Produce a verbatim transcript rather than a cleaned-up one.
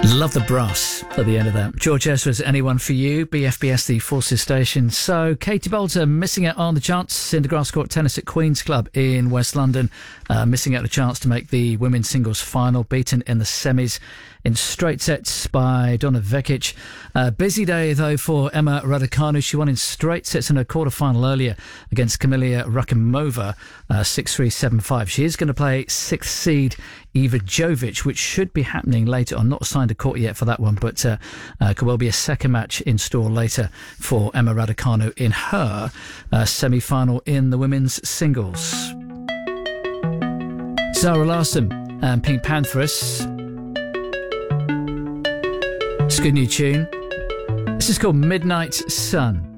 Love the brass at the end of that. George Ezra's Anyone For You, B F B S, the Forces station. So, Katie Boulter missing out on the chance in the grass court tennis at Queen's Club in West London. Uh, missing out the chance to make the women's singles final, beaten in the semis in straight sets by Donna Vekic. Uh, busy day, though, for Emma Raducanu. She won in straight sets in her quarterfinal earlier against Kamila Rakimova, uh, six three, seven five. She is going to play sixth seed Iva Jovic, which should be happening later on. Not signed a court yet for that one, but uh, uh, could well be a second match in store later for Emma Raducanu in her uh, semi-final in the women's singles. Zara Larsson and Pink Panthers. It's a good new tune. This is called Midnight Sun.